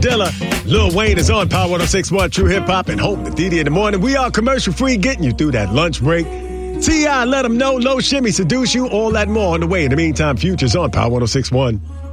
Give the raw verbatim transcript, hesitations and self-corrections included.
Dilla. Lil Wayne is on Power one oh six point one True Hip Hop and home to D D in the morning. We are commercial free, getting you through that lunch break. T I, let them know. Low Shimmy, seduce you. All that more on the way. In the meantime, Future's on Power one oh six point one.